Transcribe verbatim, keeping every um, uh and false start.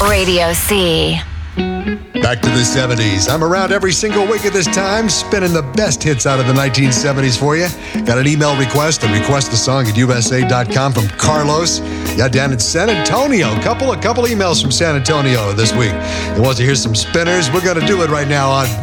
Radio C. Back to the seventies. I'm around every single week at this time, spinning the best hits out of the nineteen seventies for you. Got an email request, a request a song at U S A dot com from Carlos. Yeah, down in San Antonio. Couple, a couple emails from San Antonio this week. He wants to hear some spinners. We're going to do it right now on